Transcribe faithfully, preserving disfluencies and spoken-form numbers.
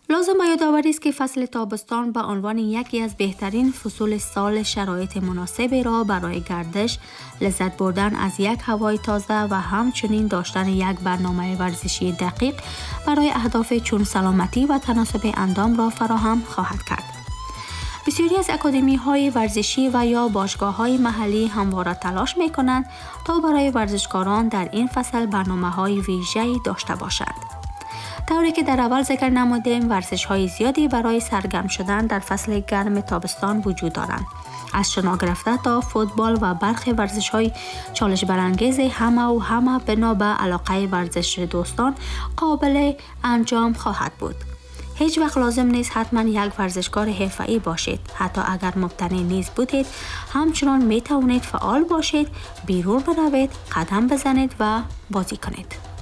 لازم یادآوری است که فصل تابستان به عنوان یکی از بهترین فصول سال شرایط مناسبی را برای گردش، لذت بردن از یک هوای تازه و همچنین داشتن یک برنامه ورزشی دقیق برای اهداف چون سلامتی و تناسب اندام را فراهم خواهد کرد. بسیاری از اکادمی‌های ورزشی و یا باشگاه‌های محلی همواره تلاش می‌کنند تا برای ورزشکاران در این فصل برنامه‌های ویژه‌ای داشته باشند. طوری که در اول ذکر نمودیم، ورزش‌های زیادی برای سرگرم شدن در فصل گرم تابستان وجود دارند. از شنا گرفته تا فوتبال و برخی ورزش‌های چالش برانگیز همه و همه بنا به علاقه ورزش دوستان قابل انجام خواهد بود. هیچ وقت لازم نیست حتما یک ورزشکار حرفه‌ای باشید. حتی اگر مبتدی نیز بودید، همچنان می توانید فعال باشید، بیرون بروید، قدم بزنید و بازی کنید.